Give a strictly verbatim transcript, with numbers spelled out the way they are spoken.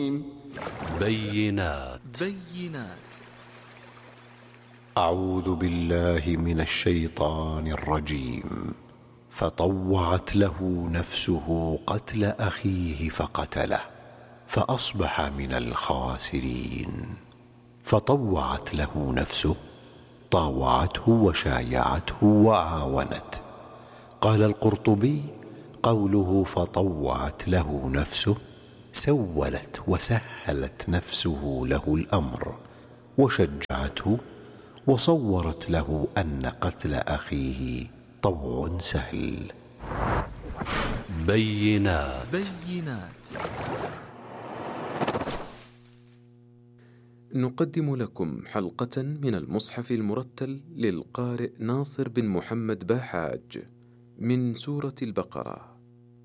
بينات بينات أعوذ بالله من الشيطان الرجيم. فطوعت له نفسه قتل أخيه فقتله فأصبح من الخاسرين. فطوعت له نفسه، طاوعته وشايعته وعاونت. قال القرطبي: قوله فطوعت له نفسه سولت وسهلت نفسه له الأمر وشجعته وصورت له أن قتل أخيه طوع سهل. بينات بينات نقدم لكم حلقة من المصحف المرتل للقارئ ناصر بن محمد باحاج من سورة البقرة.